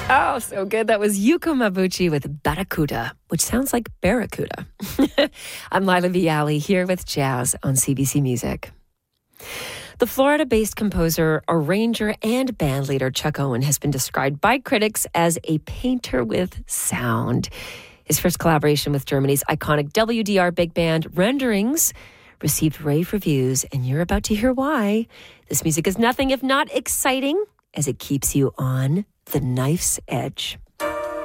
Oh, so good. That was Yuko Mabuchi with Barracuda, which sounds like Barracuda. I'm Lila Viali here with Jazz on CBC Music. The Florida-based composer, arranger, and bandleader Chuck Owen has been described by critics as a painter with sound. His first collaboration with Germany's iconic WDR big band, Renderings, received rave reviews, and you're about to hear why. This music is nothing if not exciting, as it keeps you on the knife's edge.